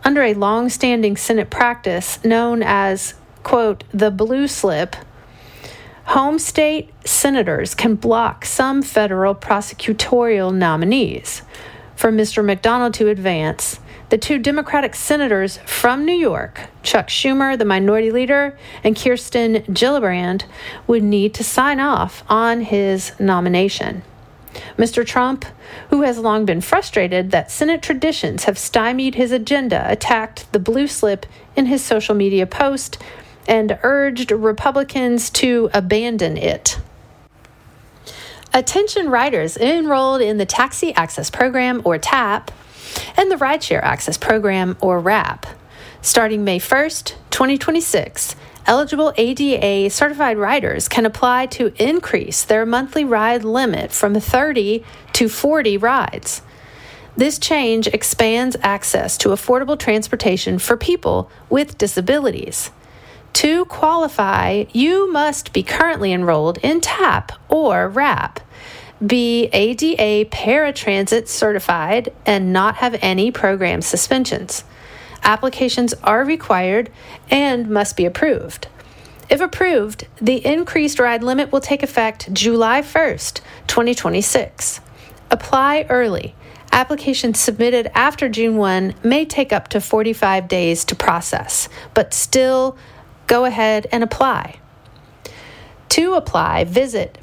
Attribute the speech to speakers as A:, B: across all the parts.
A: Under a long-standing Senate practice known as, quote, the blue slip, home state senators can block some federal prosecutorial nominees. For Mr. McDonald to advance, the two Democratic senators from New York, Chuck Schumer, the minority leader, and Kirsten Gillibrand, would need to sign off on his nomination. Mr. Trump, who has long been frustrated that Senate traditions have stymied his agenda, attacked the blue slip in his social media post and urged Republicans to abandon it. Attention riders enrolled in the Taxi Access Program, or TAP, and the Rideshare Access Program, or RAP. Starting May 1st, 2026, eligible ADA certified riders can apply to increase their monthly ride limit from 30 to 40 rides. This change expands access to affordable transportation for people with disabilities. To qualify, you must be currently enrolled in TAP or RAP, be ADA paratransit certified, and not have any program suspensions. Applications are required and must be approved. If approved, the increased ride limit will take effect July 1st, 2026. Apply early. Applications submitted after June 1 may take up to 45 days to process, but still go ahead and apply. To apply, visit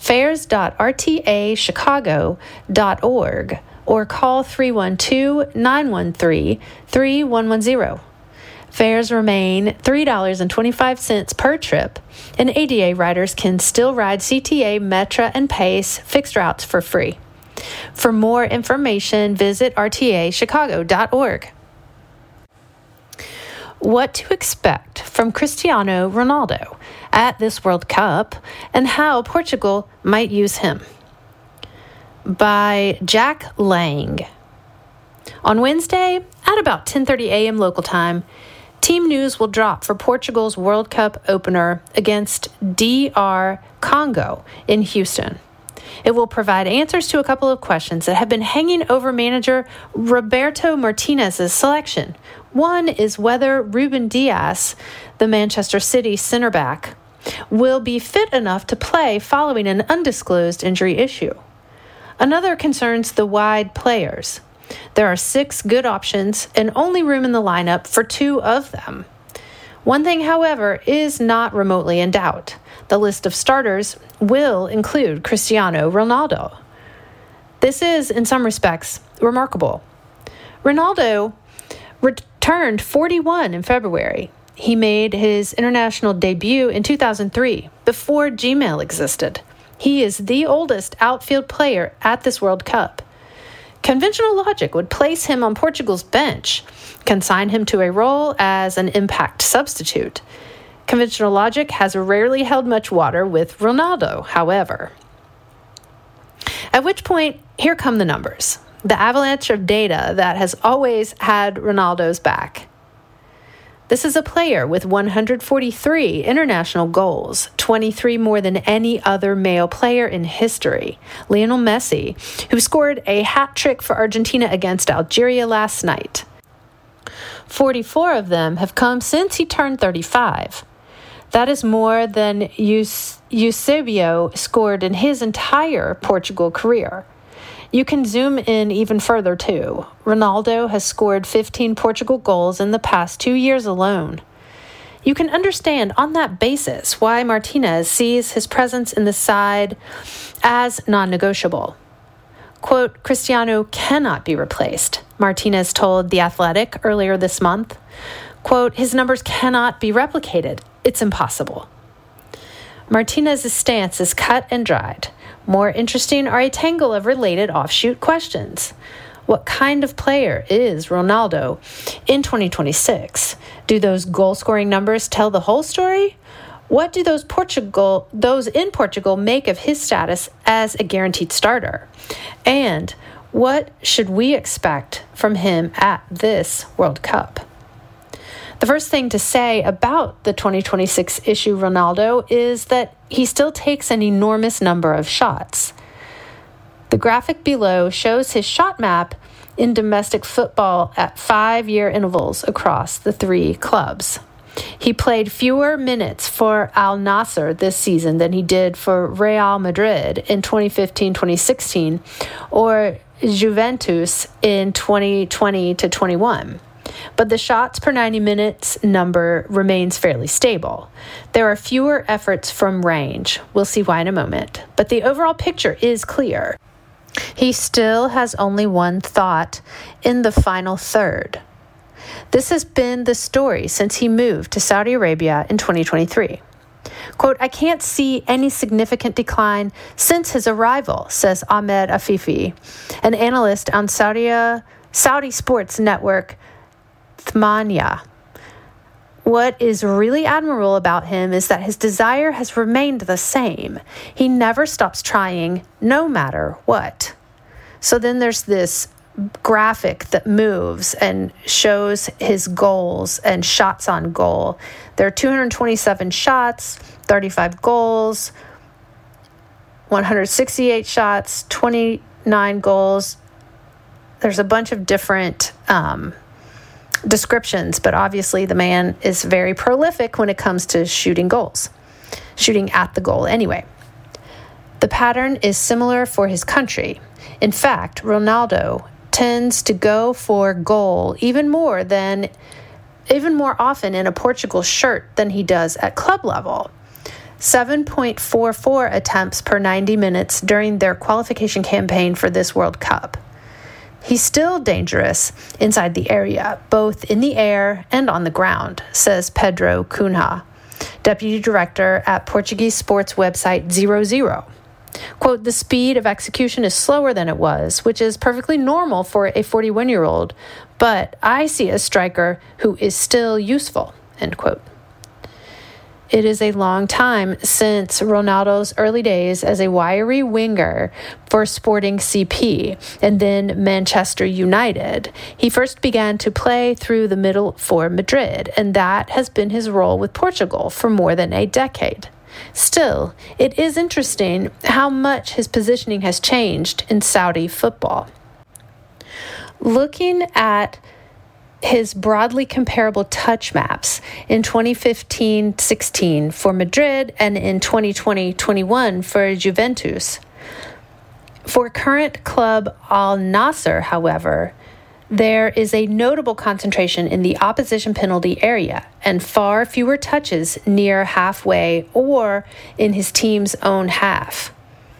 A: fares.rtachicago.org or call 312-913-3110. Fares remain $3.25 per trip, and ADA riders can still ride CTA, Metra, and PACE fixed routes for free. For more information, visit rtachicago.org. What to expect from Cristiano Ronaldo at this World Cup and how Portugal might use him. By Jack Lang. On Wednesday, at about 10:30 a.m. local time, team news will drop for Portugal's World Cup opener against DR Congo in Houston. It will provide answers to a couple of questions that have been hanging over manager Roberto Martinez's selection. One is whether Ruben Dias, the Manchester City center back, will be fit enough to play following an undisclosed injury issue. Another concerns the wide players. There are 6 good options and only room in the lineup for 2 of them. One thing, however, is not remotely in doubt. The list of starters will include Cristiano Ronaldo. This is, in some respects, remarkable. Ronaldo returned 41 in February. He made his international debut in 2003, before Gmail existed. He is the oldest outfield player at this World Cup. Conventional logic would place him on Portugal's bench, consign him to a role as an impact substitute. Conventional logic has rarely held much water with Ronaldo, however. At which point, here come the numbers. The avalanche of data that has always had Ronaldo's back. This is a player with 143 international goals, 23 more than any other male player in history. Lionel Messi, who scored a hat trick for Argentina against Algeria last night. 44 of them have come since he turned 35. That is more than Eusebio scored in his entire Portugal career. You can zoom in even further, too. Ronaldo has scored 15 Portugal goals in the past 2 years alone. You can understand on that basis why Martinez sees his presence in the side as non-negotiable. Quote, Cristiano cannot be replaced, Martinez told The Athletic earlier this month. Quote, his numbers cannot be replicated. It's impossible. Martinez's stance is cut and dried. More interesting are a tangle of related offshoot questions. What kind of player is Ronaldo in 2026? Do those goal-scoring numbers tell the whole story? What do those in Portugal make of his status as a guaranteed starter? And what should we expect from him at this World Cup? The first thing to say about the 2026 issue Ronaldo is that he still takes an enormous number of shots. The graphic below shows his shot map in domestic football at 5-year intervals across the 3 clubs. He played fewer minutes for Al Nassr this season than he did for Real Madrid in 2015-2016 or Juventus in 2020-21. But the shots per 90 minutes number remains fairly stable. There are fewer efforts from range. We'll see why in a moment. But the overall picture is clear. He still has only one thought in the final third. This has been the story since he moved to Saudi Arabia in 2023. Quote, I can't see any significant decline since his arrival, says Ahmed Afifi, an analyst on Saudi sports network Thmania. What is really admirable about him is that his desire has remained the same. He never stops trying, no matter what. So then there's this graphic that moves and shows his goals and shots on goal. There are 227 shots, 35 goals, 168 shots, 29 goals. There's a bunch of different descriptions, but obviously the man is very prolific when it comes to shooting goals, shooting at the goal anyway. The pattern is similar for his country. In fact, Ronaldo tends to go for goal even more often in a Portugal shirt than he does at club level. 7.44 attempts per 90 minutes during their qualification campaign for this World Cup. He's still dangerous inside the area, both in the air and on the ground, says Pedro Cunha, deputy director at Portuguese sports website 00. Quote, the speed of execution is slower than it was, which is perfectly normal for a 41-year-old, but I see a striker who is still useful, end quote. It is a long time since Ronaldo's early days as a wiry winger for Sporting CP and then Manchester United. He first began to play through the middle for Madrid, and that has been his role with Portugal for more than a decade. Still, it is interesting how much his positioning has changed in Saudi football. Looking at his broadly comparable touch maps in 2015-16 for Madrid and in 2020-21 for Juventus. For current club Al Nassr, however, there is a notable concentration in the opposition penalty area and far fewer touches near halfway or in his team's own half.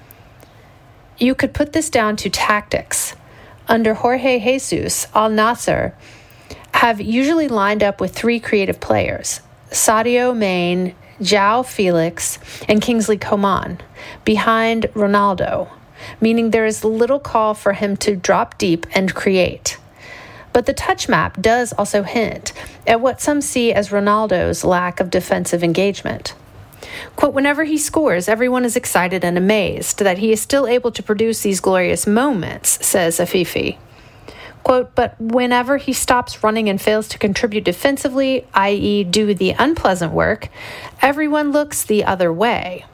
A: You could put this down to tactics. Under Jorge Jesus, Al Nassr have usually lined up with 3 creative players, Sadio Mane, João Felix, and Kingsley Coman, behind Ronaldo, meaning there is little call for him to drop deep and create. But the touch map does also hint at what some see as Ronaldo's lack of defensive engagement. Quote, whenever he scores, everyone is excited and amazed that he is still able to produce these glorious moments, says Afifi. Quote, but whenever he stops running and fails to contribute defensively, i.e. do the unpleasant work, everyone looks the other way.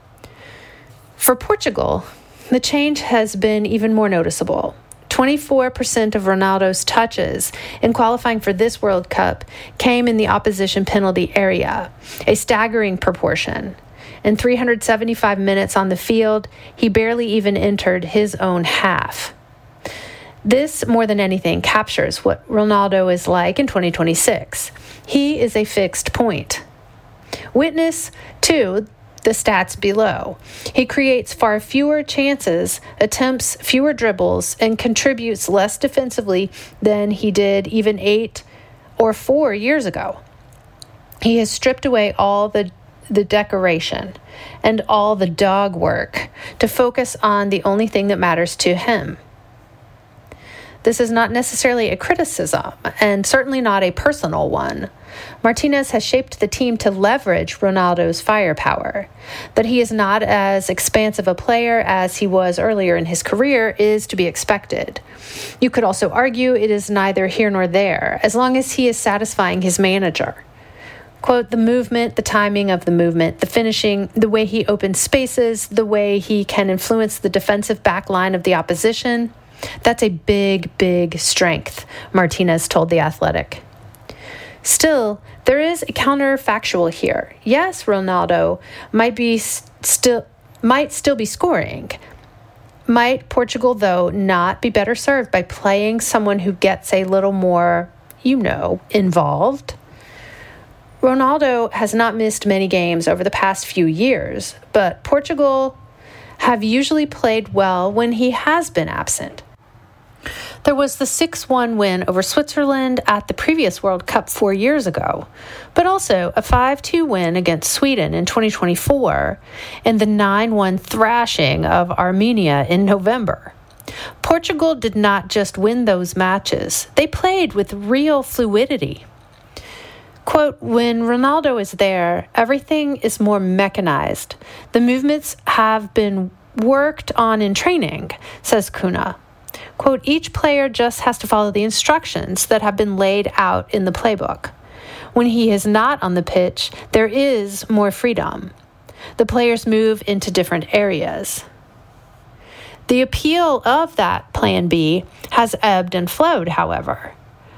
A: For Portugal, the change has been even more noticeable. 24% of Ronaldo's touches in qualifying for this World Cup came in the opposition penalty area, a staggering proportion. In 375 minutes on the field, he barely even entered his own half. This, more than anything, captures what Ronaldo is like in 2026. He is a fixed point. Witness, too, the stats below. He creates far fewer chances, attempts fewer dribbles, and contributes less defensively than he did even 8 or 4 years ago. He has stripped away all the decoration and all the dog work to focus on the only thing that matters to him. This is not necessarily a criticism, and certainly not a personal one. Martinez has shaped the team to leverage Ronaldo's firepower. That he is not as expansive a player as he was earlier in his career is to be expected. You could also argue it is neither here nor there, as long as he is satisfying his manager. Quote, the movement, the timing of the movement, the finishing, the way he opens spaces, the way he can influence the defensive back line of the opposition. That's a big, big strength, Martinez told The Athletic. Still, there is a counterfactual here. Yes, Ronaldo might still be scoring. Might Portugal, though, not be better served by playing someone who gets a little more, involved? Ronaldo has not missed many games over the past few years, but Portugal have usually played well when he has been absent. There was the 6-1 win over Switzerland at the previous World Cup 4 years ago, but also a 5-2 win against Sweden in 2024 and the 9-1 thrashing of Armenia in November. Portugal did not just win those matches, they played with real fluidity. Quote, when Ronaldo is there, everything is more mechanized. The movements have been worked on in training, says Cunha. Quote, each player just has to follow the instructions that have been laid out in the playbook. When he is not on the pitch, there is more freedom. The players move into different areas. The appeal of that plan B has ebbed and flowed, however.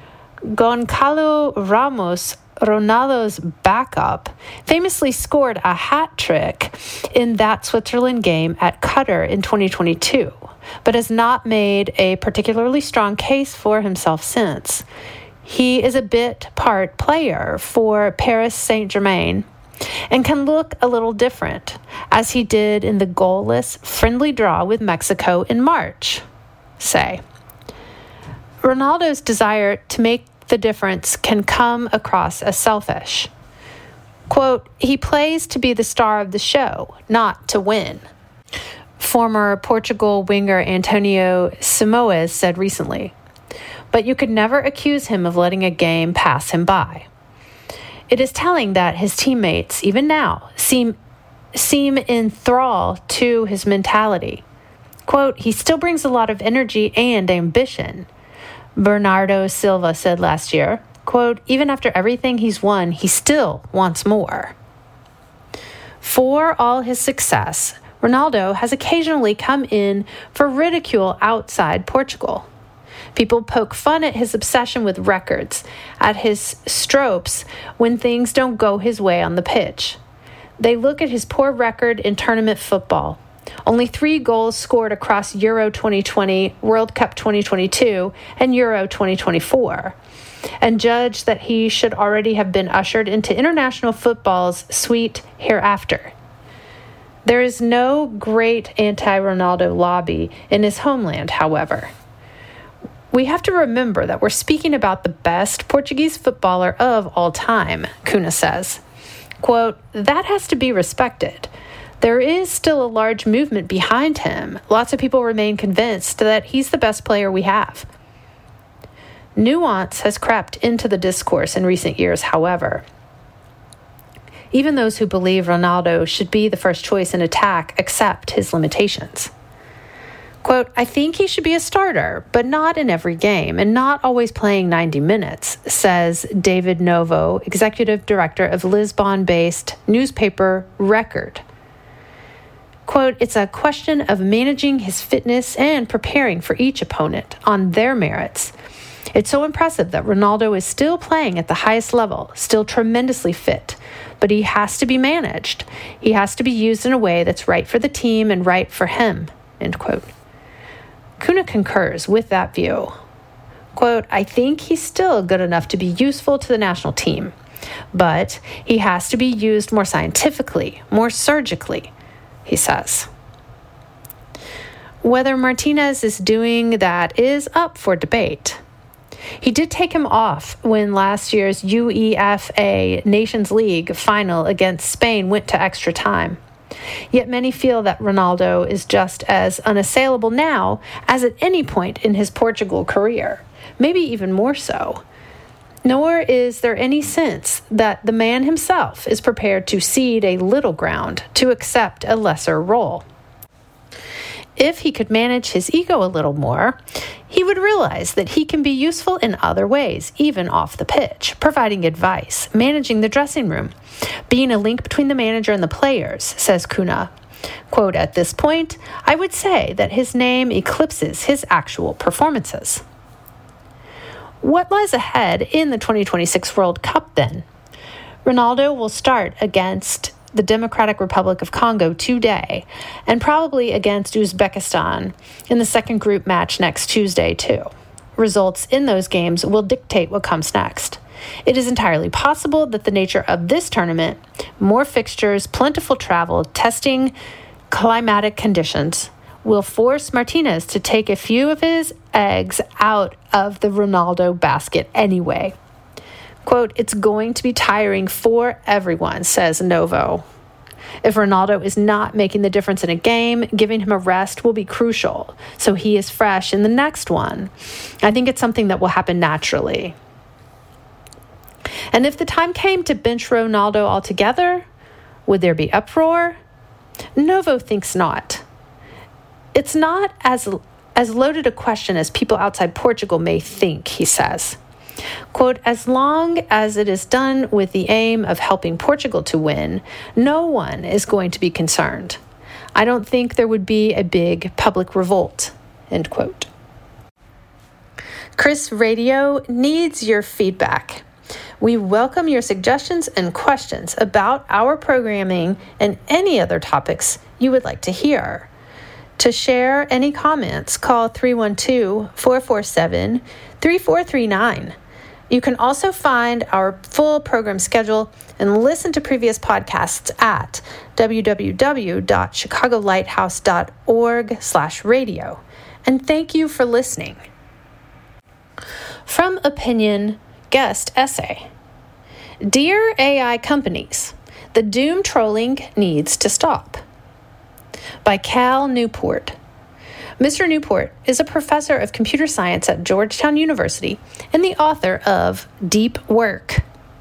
A: Goncalo Ramos, Ronaldo's backup, famously scored a hat trick in that Switzerland game at Qatar in 2022, but has not made a particularly strong case for himself since. He is a bit part player for Paris Saint-Germain and can look a little different, as he did in the goalless friendly draw with Mexico in March, say. Ronaldo's desire to make the difference can come across as selfish. Quote, he plays to be the star of the show, not to win, former Portugal winger Antonio Simoes said recently. But you could never accuse him of letting a game pass him by. It is telling that his teammates, even now, seem in thrall to his mentality. Quote, he still brings a lot of energy and ambition, Bernardo Silva said last year. Quote, even after everything he's won, he still wants more. For all his success, Ronaldo has occasionally come in for ridicule outside Portugal. People poke fun at his obsession with records, at his stropes when things don't go his way on the pitch. They look at his poor record in tournament football. Only 3 goals scored across Euro 2020, World Cup 2022, and Euro 2024, and judge that he should already have been ushered into international football's sweet hereafter. There is no great anti-Ronaldo lobby in his homeland, however. We have to remember that we're speaking about the best Portuguese footballer of all time, Cunha says. Quote, that has to be respected. There is still a large movement behind him. Lots of people remain convinced that he's the best player we have. Nuance has crept into the discourse in recent years, however. Even those who believe Ronaldo should be the first choice in attack accept his limitations. Quote, I think he should be a starter, but not in every game and not always playing 90 minutes, says David Novo, executive director of Lisbon-based newspaper Record. Quote, it's a question of managing his fitness and preparing for each opponent on their merits. It's so impressive that Ronaldo is still playing at the highest level, still tremendously fit, but he has to be managed. He has to be used in a way that's right for the team and right for him, end quote. Cunha concurs with that view. Quote, I think he's still good enough to be useful to the national team, but he has to be used more scientifically, more surgically, he says. Whether Martinez is doing that is up for debate. He did take him off when last year's UEFA Nations League final against Spain went to extra time. Yet many feel that Ronaldo is just as unassailable now as at any point in his Portugal career, maybe even more so. Nor is there any sense that the man himself is prepared to cede a little ground to accept a lesser role. If he could manage his ego a little more, he would realize that he can be useful in other ways, even off the pitch, providing advice, managing the dressing room, being a link between the manager and the players, says Cunha. Quote, "At this point, I would say that his name eclipses his actual performances." What lies ahead in the 2026 World Cup then? Ronaldo will start against the Democratic Republic of Congo today, and probably against Uzbekistan in the second group match next Tuesday too. Results in those games will dictate what comes next. It is entirely possible that the nature of this tournament, more fixtures, plentiful travel, testing climatic conditions, will force Martinez to take a few of his eggs out of the Ronaldo basket anyway. Quote, "It's going to be tiring for everyone," says Novo. If Ronaldo is not making the difference in a game, giving him a rest will be crucial, so he is fresh in the next one. I think it's something that will happen naturally. And if the time came to bench Ronaldo altogether, would there be uproar? Novo thinks not. It's not as loaded a question as people outside Portugal may think, he says. Quote, "As long as it is done with the aim of helping Portugal to win, no one is going to be concerned. I don't think there would be a big public revolt," end quote. Chris Radio needs your feedback. We welcome your suggestions and questions about our programming and any other topics you would like to hear. To share any comments, call 312-447-3439. You can also find our full program schedule and listen to previous podcasts at www.chicagolighthouse.org/radio. And thank you for listening. From Opinion Guest Essay. Dear AI Companies, the doom trolling needs to stop. By Cal Newport. Mr. Newport is a professor of computer science at Georgetown University and the author of Deep Work.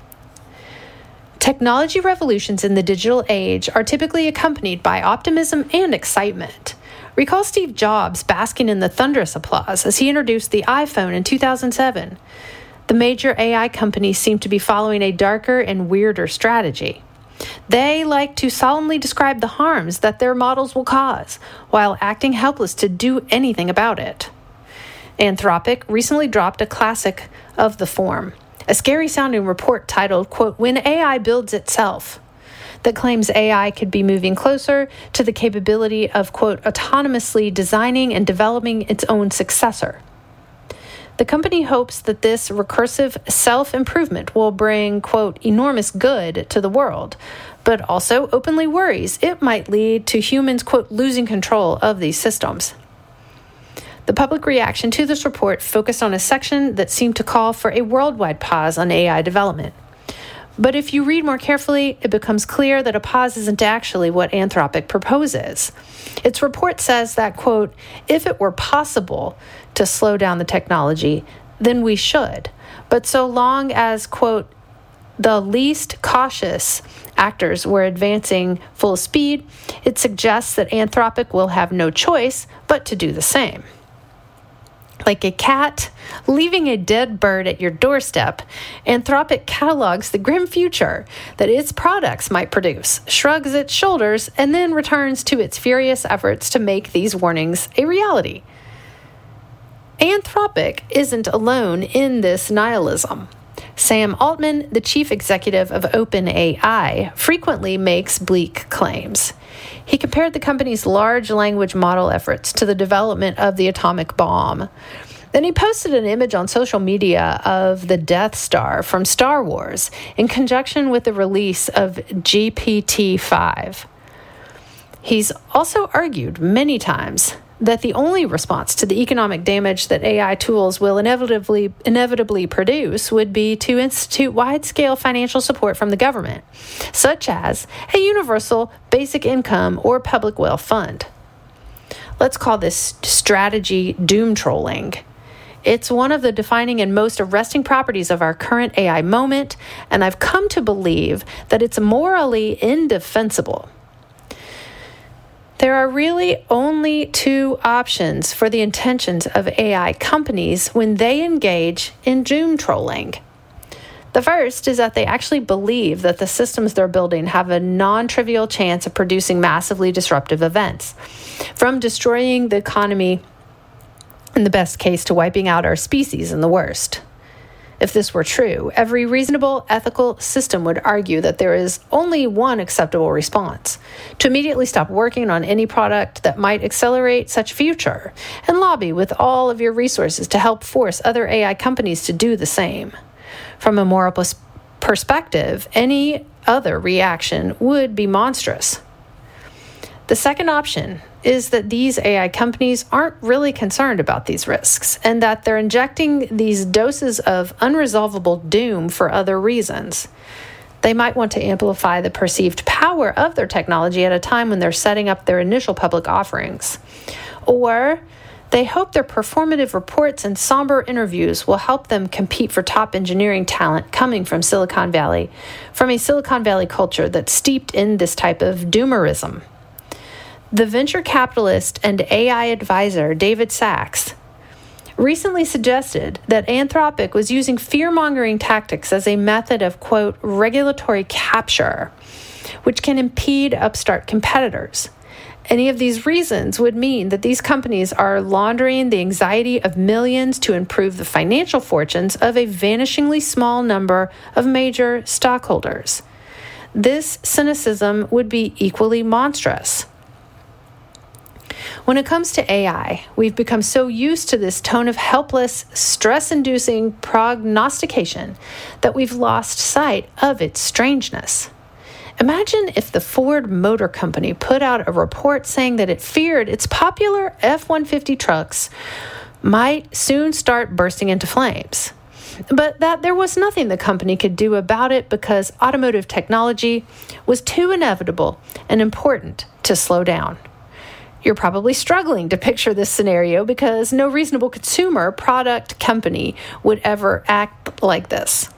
A: Technology revolutions in the digital age are typically accompanied by optimism and excitement. Recall Steve Jobs basking in the thunderous applause as he introduced the iPhone in 2007. The major AI companies seem to be following a darker and weirder strategy. They like to solemnly describe the harms that their models will cause, while acting helpless to do anything about it. Anthropic recently dropped a classic of the form, a scary-sounding report titled, quote, "When AI Builds Itself," that claims AI could be moving closer to the capability of, quote, "autonomously designing and developing its own successor." The company hopes that this recursive self-improvement will bring, quote, "enormous good to the world," but also openly worries it might lead to humans, quote, "losing control of these systems." The public reaction to this report focused on a section that seemed to call for a worldwide pause on AI development. But if you read more carefully, it becomes clear that a pause isn't actually what Anthropic proposes. Its report says that, quote, "If it were possible to slow down the technology, then we should. But so long as, quote, the least cautious actors were advancing full speed, it suggests that Anthropic will have no choice but to do the same." Like a cat leaving a dead bird at your doorstep, Anthropic catalogs the grim future that its products might produce, shrugs its shoulders, and then returns to its furious efforts to make these warnings a reality. Anthropic isn't alone in this nihilism. Sam Altman, the chief executive of OpenAI, frequently makes bleak claims. He compared the company's large language model efforts to the development of the atomic bomb. Then he posted an image on social media of the Death Star from Star Wars in conjunction with the release of GPT-5. He's also argued many times that the only response to the economic damage that AI tools will inevitably produce would be to institute wide-scale financial support from the government, such as a universal basic income or public wealth fund. Let's call this strategy doom trolling. It's one of the defining and most arresting properties of our current AI moment, and I've come to believe that it's morally indefensible. There are really only two options for the intentions of AI companies when they engage in doom trolling. The first is that they actually believe that the systems they're building have a non-trivial chance of producing massively disruptive events, from destroying the economy in the best case to wiping out our species in the worst. If this were true, every reasonable ethical system would argue that there is only one acceptable response: to immediately stop working on any product that might accelerate such future, and lobby with all of your resources to help force other AI companies to do the same. From a moral perspective, any other reaction would be monstrous. The second option is that these AI companies aren't really concerned about these risks, and that they're injecting these doses of unresolvable doom for other reasons. They might want to amplify the perceived power of their technology at a time when they're setting up their initial public offerings. Or they hope their performative reports and somber interviews will help them compete for top engineering talent coming from Silicon Valley, from a Silicon Valley culture that's steeped in this type of doomerism. The venture capitalist and AI advisor David Sacks recently suggested that Anthropic was using fear-mongering tactics as a method of, quote, regulatory capture, which can impede upstart competitors. Any of these reasons would mean that these companies are laundering the anxiety of millions to improve the financial fortunes of a vanishingly small number of major stockholders. This cynicism would be equally monstrous. When it comes to AI, we've become so used to this tone of helpless, stress-inducing prognostication that we've lost sight of its strangeness. Imagine if the Ford Motor Company put out a report saying that it feared its popular F-150 trucks might soon start bursting into flames, but that there was nothing the company could do about it because automotive technology was too inevitable and important to slow down. You're probably struggling to picture this scenario because no reasonable consumer product company would ever act like this.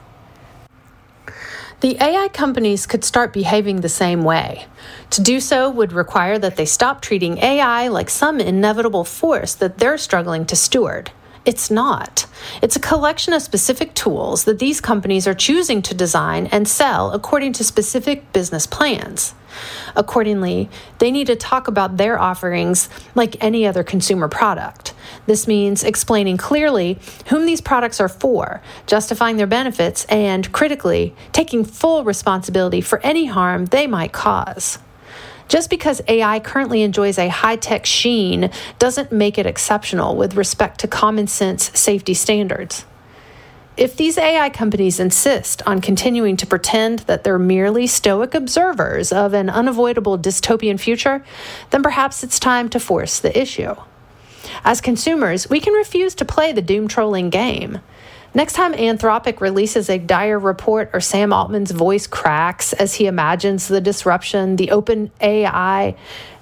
A: The AI companies could start behaving the same way. To do so would require that they stop treating AI like some inevitable force that they're struggling to steward. It's not. It's a collection of specific tools that these companies are choosing to design and sell according to specific business plans. Accordingly, they need to talk about their offerings like any other consumer product. This means explaining clearly whom these products are for, justifying their benefits, and, critically, taking full responsibility for any harm they might cause. Just because AI currently enjoys a high-tech sheen doesn't make it exceptional with respect to common sense safety standards. If these AI companies insist on continuing to pretend that they're merely stoic observers of an unavoidable dystopian future, then perhaps it's time to force the issue. As consumers, we can refuse to play the doom-trolling game. Next time Anthropic releases a dire report or Sam Altman's voice cracks as he imagines the disruption that OpenAI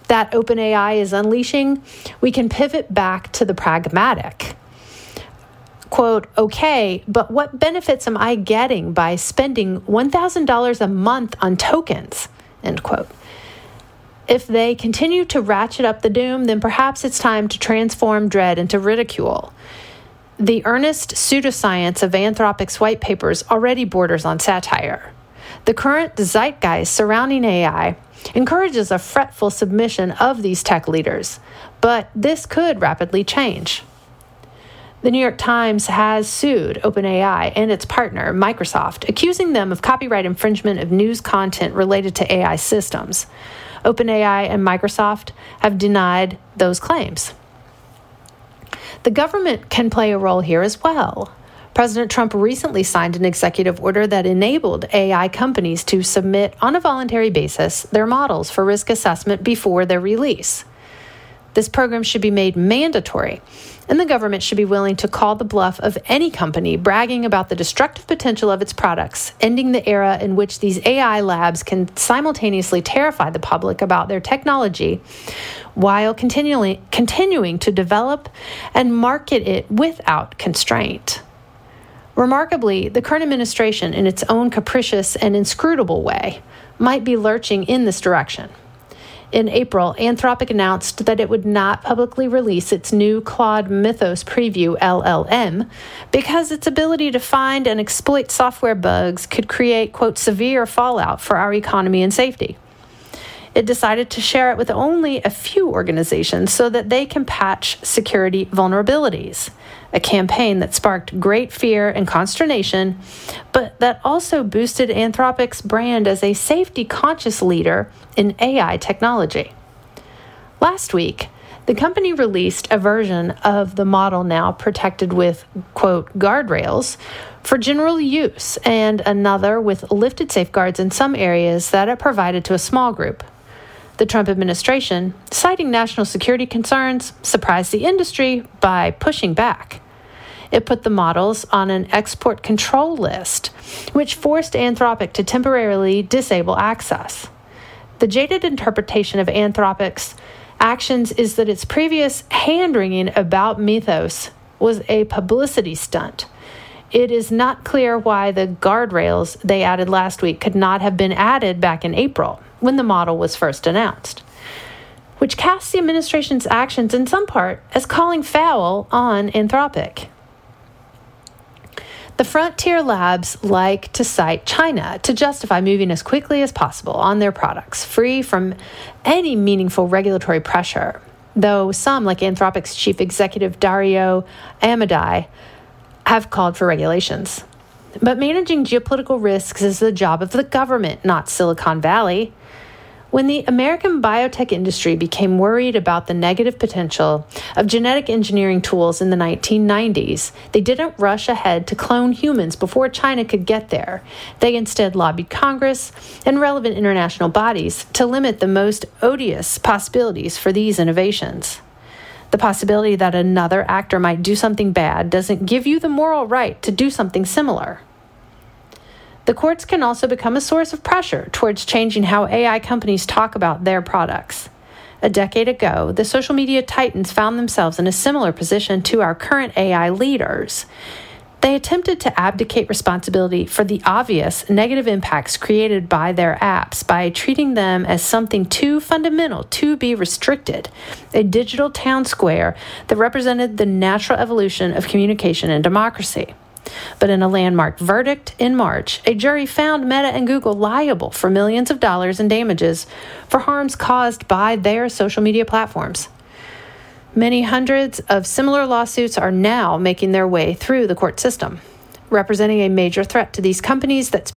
A: is unleashing, we can pivot back to the pragmatic. Quote, okay, but what benefits am I getting by spending $1,000 a month on tokens? End quote. If they continue to ratchet up the doom, then perhaps it's time to transform dread into ridicule. The earnest pseudoscience of Anthropic's white papers already borders on satire. The current zeitgeist surrounding AI encourages a fretful submission of these tech leaders, but this could rapidly change. The New York Times has sued OpenAI and its partner, Microsoft, accusing them of copyright infringement of news content related to AI systems. OpenAI and Microsoft have denied those claims. The government can play a role here as well. President Trump recently signed an executive order that enabled AI companies to submit on a voluntary basis their models for risk assessment before their release. This program should be made mandatory, and the government should be willing to call the bluff of any company bragging about the destructive potential of its products, ending the era in which these AI labs can simultaneously terrify the public about their technology while continuing to develop and market it without constraint. Remarkably, the current administration, in its own capricious and inscrutable way, might be lurching in this direction. In April, Anthropic announced that it would not publicly release its new Claude Mythos Preview LLM because its ability to find and exploit software bugs could create, quote, severe fallout for our economy and safety. It decided to share it with only a few organizations so that they can patch security vulnerabilities, a campaign that sparked great fear and consternation, but that also boosted Anthropic's brand as a safety-conscious leader in AI technology. Last week, the company released a version of the model now protected with, quote, guardrails for general use and another with lifted safeguards in some areas that it provided to a small group. The Trump administration, citing national security concerns, surprised the industry by pushing back. It put the models on an export control list, which forced Anthropic to temporarily disable access. The jaded interpretation of Anthropic's actions is that its previous hand-wringing about Mythos was a publicity stunt. It is not clear why the guardrails they added last week could not have been added back in April, when the model was first announced, which casts the administration's actions in some part as calling foul on Anthropic. The frontier labs like to cite China to justify moving as quickly as possible on their products, free from any meaningful regulatory pressure, though some, like Anthropic's chief executive Dario Amodei, have called for regulations. But managing geopolitical risks is the job of the government, not Silicon Valley. When the American biotech industry became worried about the negative potential of genetic engineering tools in the 1990s, they didn't rush ahead to clone humans before China could get there. They instead lobbied Congress and relevant international bodies to limit the most odious possibilities for these innovations. The possibility that another actor might do something bad doesn't give you the moral right to do something similar. The courts can also become a source of pressure towards changing how AI companies talk about their products. A decade ago, the social media titans found themselves in a similar position to our current AI leaders. They attempted to abdicate responsibility for the obvious negative impacts created by their apps by treating them as something too fundamental to be restricted, a digital town square that represented the natural evolution of communication and democracy. But in a landmark verdict in March, a jury found Meta and Google liable for millions of dollars in damages for harms caused by their social media platforms. Many hundreds of similar lawsuits are now making their way through the court system, representing a major threat to these companies that